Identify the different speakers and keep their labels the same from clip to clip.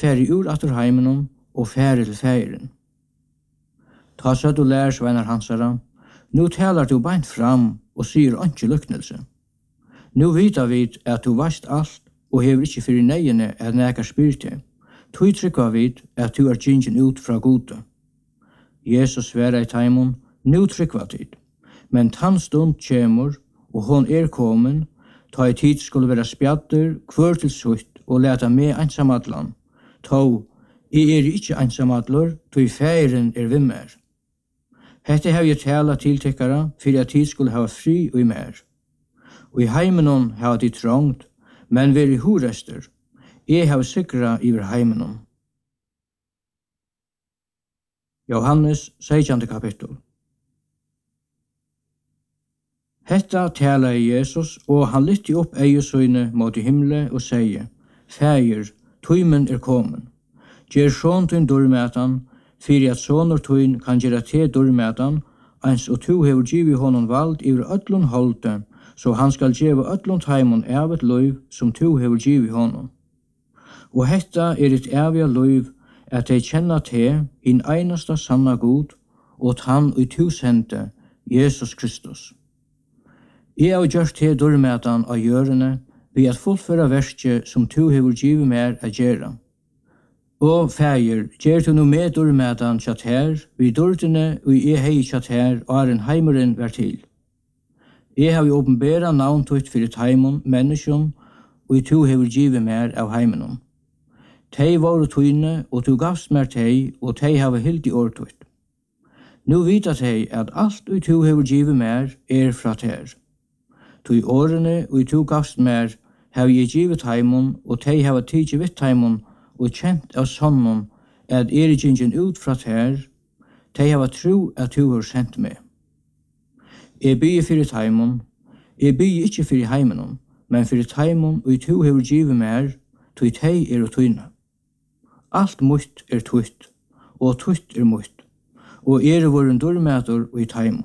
Speaker 1: færi ur atur heimenum og færi til færen. Ta så du lærersveinar hansara, nu talar du beint fram og sier ikke lyknelse. Nu vita vid at du vast alt og hever ikke fyrir neiene at nekar spyr til. Tui trykva vid at du gingen ut fra gode. Jesus sværa i taimon, nu trykva tid. Men tann stund kjemur, og hon komen, ta i tid skulle vera spjadder, kvør til sutt, og leta med einsamadlan. Tå, ikkje einsamadlor, tui færen vimmer. Hette hev jeg tala tiltekkara, fyrir at tid skulle hava fri og i mer. Og i heimenon hava de trångt, men veri horester. Jeg hava sikra iver heimenon. Johannes 16. kapittel. Hetta tala Jesus, og han lytti opp eiesøyne mot i himle og seie, Fægir, tøymen komen. Gjer sjån tøyn dormætan, fyrir at sonur tøyn kan gjera te dormætan, eins og tu hever givi honom vald iver öllun holde, så han skal gjeva öllun taimon evet løyv som tu hever givi honom. Og hetta et evig løyv at de kjenna te, hin einasta sanna god, og han og tu sendte, Jesus Kristus. Jeg har gjort te dormætan av gjørene, vi at fullføra verskje som tu hever givi mer a gjera. Og fægir, gjer du no med dormætan kjatt her, vi dordene og jeg hei kjatt her, og en heimeren vær til. Jeg har åpenbæra navntøyt fyrir taimon, menneskjon, og tu hever givi mer av heimenon. Tei var tøyne, og tu gavst mer tei, og tei hava hilt i årtøyt. Nu vita tei at alt og tu hever givi mer fra ter. Tui årene og tu gavst mer, hev jeg givet taimon, og tei hava tidsi vitt taimon, og kjent av sonnon, at gingen ut fra ter, tei hava tro at tu har sendt meg. Jeg bygge fyrir taimon, jeg bygge ikkje fyrir heimenon, men fyrir taimon og tu hever givet mer, tui tei og tøyna. Alt mutt tøyt, og tøyt mutt, og voren dormætor og i taimon.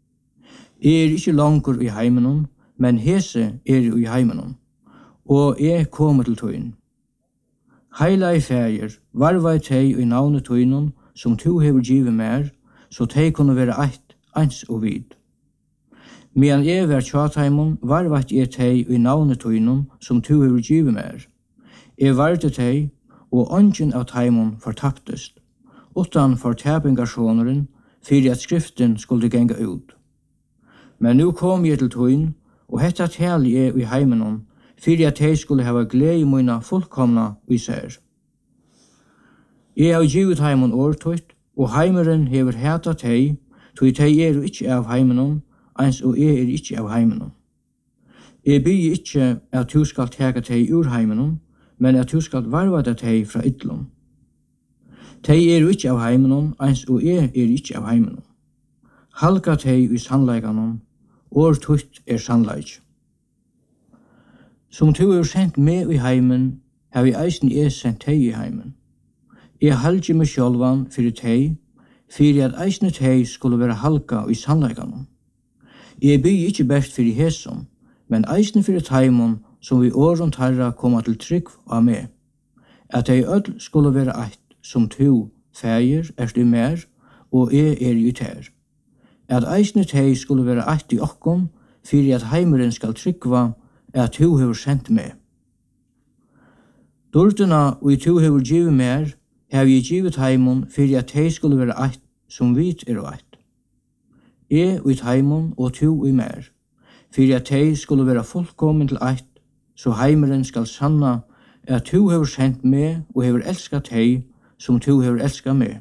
Speaker 1: Jeg ikkje langur i heimenon, men hese i heimenon, og jeg kommer til tøyn. Heila i fægir, varva i tei og i navnet tøynon, som tu hever givet mer, så tei kunne være eins og vid. Medan jeg var tjataimon, varvat jeg tei og i navnet tøynon, som tu hever givet mer. Jeg varde tei, og ongen av taimon fortaptest, utan fortapingasjoneren, fyrir at skriften skulle genga ut. Men nu kom jeg til tøyn, og hetta tali jeg i heimenon, fyrir at jeg skulle hava glede i mine fullkomna i ser. Jeg har givet heimon årtøyt, og heimeren hever heta tei, tog tei ikkje av heimenon, eins og jeg ikkje av heimenon. Jeg bygge ikkje at du skal teka tei ur heimenon, men at du skal varva det tei fra ytlom. Tei ikkje av heimenon, eins og jeg ikkje av heimenon. Halka tei i sannleikanon, årtøyt sannleik. Som tu sendt meg i heimen, har vi eisen sendt tei i heimen. Jeg halgi meg sjálvan fyrir tei, fyrir at eisne tei skulle være halka i sannleikanon. Jeg bygge ikkje best fyrir hesom, men eisne fyrir taimon som vi åren tarra koma til trygg av meg. At tei öll skulle være eit som tu, fægir, du mer, og jeg i ter. At eisne tei skulle være eit i okkom, fyrir at heimeren skal tryggva at tu hever sendt meg. Dordena og tu hever givet mer, hev jeg givet heimon fyrir at tei skulle være eit som vit eit. Jeg og heimon og tu i mer, fyrir at tei skulle være fullkommen til eit, så heimeren skal sanna at tu hever sendt meg og hever elskat tei som tu hever elskat meg.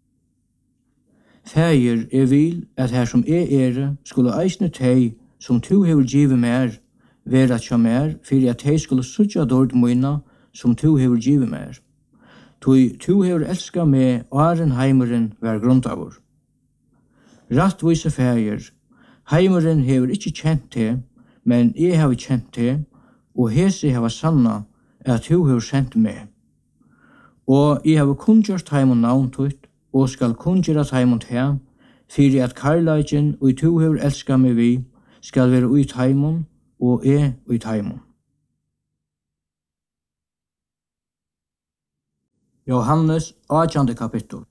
Speaker 1: Fægir vil at her som jeg skulle eisne tei som tu hever givet mer, vera tja mer, fyrir at tei skulle sutja dord moina som tu hever givet mer. Tu hever elska meg, åren heimeren var grundavur. Rattvise fægir, heimeren hever ikkje kjent te, men jeg hever kjent te, og hese hever sanna at tu hever sendt meg. Og jeg hever kunngjørt heimon navntøyt, og skal kunngjørt heimon te, fyrir at karlagen og tu hever elska meg vi, skal være ut heimon, og ut heimon. Johannes 8. kapittel.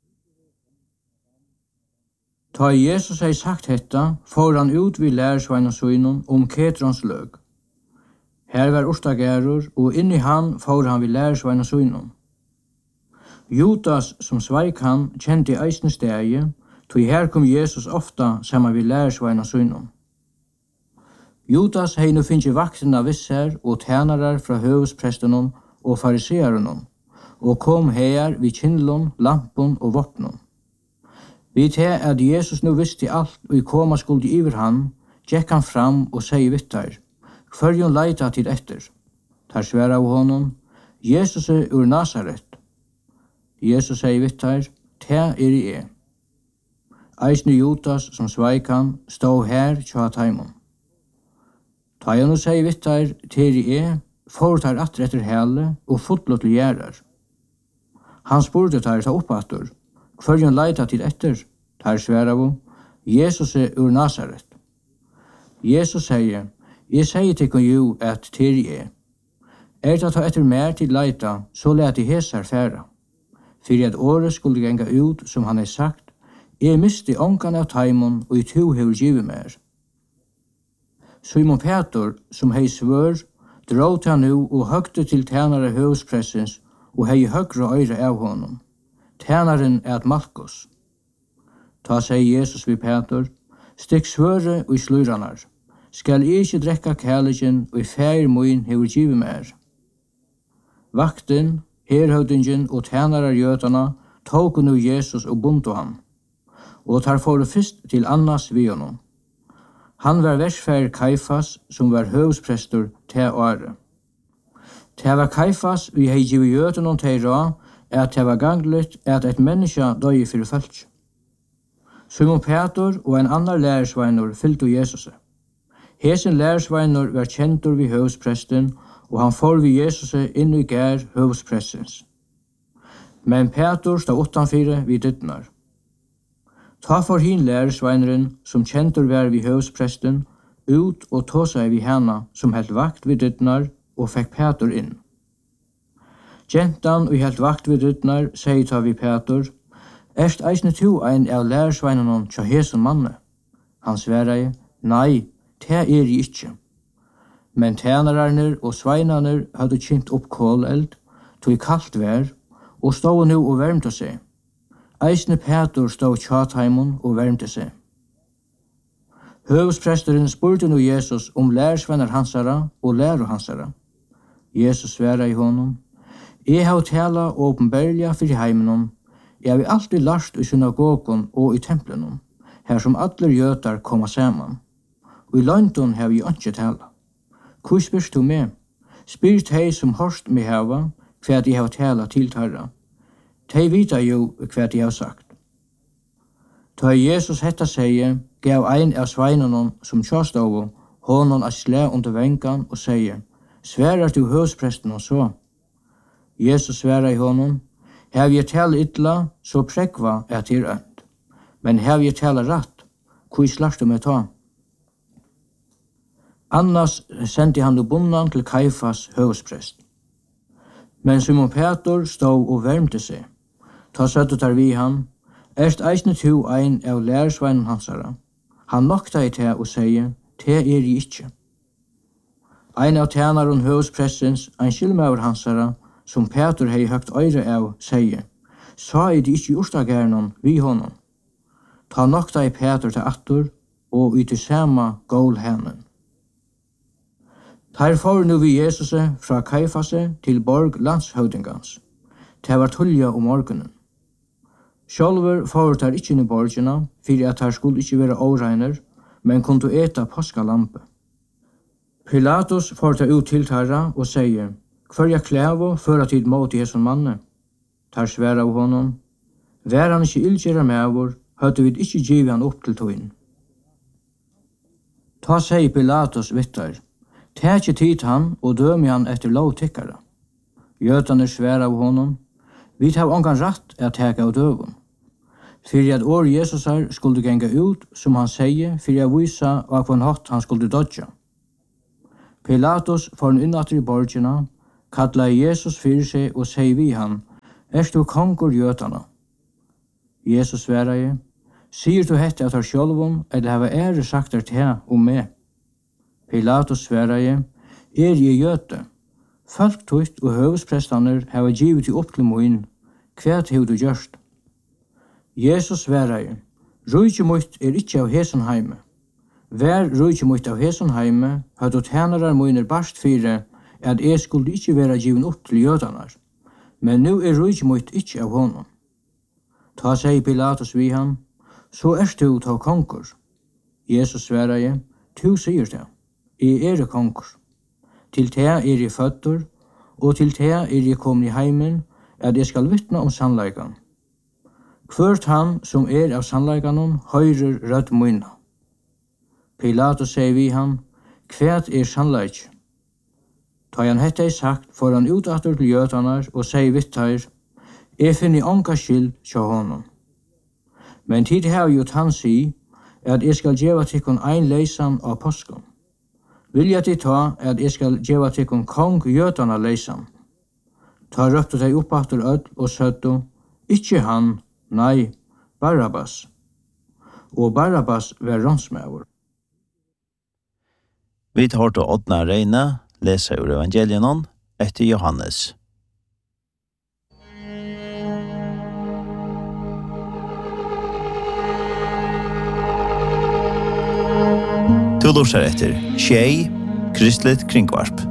Speaker 1: Ta Jesus hei sagt hetta, får han ut vid lærersveina søynum Ketrons løg. Her var orstagerur, og inni han får han vid lærersveina søynum. Judas, som sveik han, kjente eisne stegi, tog her kom Jesus ofta saman vid lærersveina søynum. Judas hei nu finnst vaktina visser og tænarar fra høvesprestenum og farisearenum, og kom her vid kindlun, lampun og vopnum. Vi til at Jesus nu visste alt og i koma skuldi iver han, gekk han fram og segi vittar, hverjum leita til etter. Tar sværa av honom, Jesus ur Nazaret. Jesus segi vittar, te I. Eisne Judas som sveik han, stå her tja taimon. Ta han og segi vittar, te I, foretar atter etter hele og fotlo til gjerar. Han spurte tar ta oppatur, hverjum leita til etter, tar sværa av, Jesus ur Nazaret. Jesus sier, jeg sier til jo at til I. Det ta etter mer til leita, så let I hesar færa. Fyrir at året skulle genga ut, som han sagt, jeg misti ongan av taimon, og I to hever givet mer. Simon Peter, som hei svør, drog til han nu og høgte til tænare høvespressens, og hei høgre øyre av honom. Tænaren at Malkus. Ta seg Jesus vid Peter, stikk svøre og I sluranar. Skal I ikke drekka kærligen og I fær moin hever givet mer. Vakten, herhøvdingen og tænarar jötana tok nu Jesus og bundu han. Og tar for fyrst til Annas vi honom. Han var versfær Kaifas, som var høvesprestor til året. Det var Kaifas vi hei givet jötanon til ra, at det var gangligt at et menneske døy fyrir fölk. Simon Peter og en annar lærersveinur fylgdu Jesus. Hesen lærersveinur var kjentur vi høvespresten, og han får vi Jesus inn I gær høvesprestens. Men Peter stod utanfyrir vi dytnar. Ta for hin lærersveineren, som kjentur var vi høvespresten, ut og ta seg vi hana, som helt vakt vi dytnar, og fikk Peter inn. Gentan og helt vakt vi dytnar, sier ta vi Peter, Erst eisne tu ein av lærersveinanon tja hesen manne? Han sverrei, nei, te I ikkje. Men tænararnir og sveinarnir hadde kjent opp kåleld, tog kallt vær, og stod nu og vermte seg. Eisne Peter stod tjataimon og vermte seg. Høvespresteren spurte nu Jesus lærersveinar hansara og læro hansara. Jesus sverrei honom, jeg har tala åpenbærliga fyrir heimenon, jeg har alltid lært I synagogon og I templenon, her som alle jötar koma saman. Og I London har vi ikke tala. Hvor spyrst du med? Spyrt hei som horst me hava, hva de har tala til tarra. Tei vita jo hva de har sagt. Ta Jesus hetta seie, gav ein av sveinanon som tjastovo, honon a slæ under vengan og seie, sverar du høvespresten og så? Jesus sverar I honom, hev jeg tala illa, så prekva at ønt. Men hev jeg tala ratt, hvor slars du med ta? Annars sendte han bunnan til Kaifas høvesprest. Men Simon Peter stod og vermte seg. Ta søtte tar vi han, erst eisne tu ein av lærersveinen hansara. Han nokta I te og sier, te I ikkje. Ein av tænaren høvesprestens, ein skilmaur hansara, som Peter hei høgt øyre av, sier, sa I det ikkje urstagernon vi honom. Ta nokta I Peter til attur, og I til sama gål henen. Her får nu vi Jesus fra Kaifase til borg landshøvdingans. Det var tullja om morgenen. Sjálfur får tar ikkje inn I borgina, fyrir at her skulle ikkje være åreiner, men kunne eta påskalampe. Pilatus får ta ut til tarra og sier, «Hverja klævo føra tid mot Jesu manne?» Tar sværa av honom, «Vær han ikkje ildgjera mevor, høyde vi ikkje givet han opp til tøyen.» Ta seg Pilatus vittar, «Tækje tid han og dømi han etter lovtikkara.» Jötane sværa av honom, «Vi tar ongan ratt at tæka av døvun.» Fyrir at år Jesusar skulle genga ut, som han sier, fyrir at visa av hva hatt han skulle dodja. Pilatus får han innatter I borgina, kallar Jesus fyrir seg og sier vi han, Erst du kongur jötana? Jesus svaraði, sier du hette at har sjálvum, eller hava ære sagt er til meg? Pilatus svaraði, ég jöte. Folk tutt og høvesprestaner hava givet til opp til moin, hvat hevur du gjørst? Jesus svaraði, rúki mutt ikkje av hesen heime. Vær rúki mutt av hesen heime, høvdu tænarar moinir barst fyrir at skulle ikkje vera given opp til jötanar. Men nu rúki mutt ikkje av honum. Ta seg Pilatus vi han, så du ta konkur. Jesus svaraði, tu sier det, jeg konkur. Til te jeg føddur, og til te jeg kommet i heimen, at jeg skal vittna om sannleikan. Hvert han som av sannleikanon, høyrer rødt munna. Pilatus sier vi han, hvat sannleik? Ta han hette sagt, får han utatur til jötanar og sier vittar, jeg finner onka skyld tja honom. Men tid har jo han si, at jeg skal gjeva tikkun ein leisan av påsken. Vilja til ta at jeg skal gjeva tikkun kong jötana leisan. Ta røpte deg oppaftur öll og søttu, ikkje han, nei, Barabbas. Og Barabbas var ronsmævur.
Speaker 2: Vi tar til Oddna Reine, lesa ur evangelienon etter Johannes. Du lurer etter Tjei, Kristelig Kringvarp.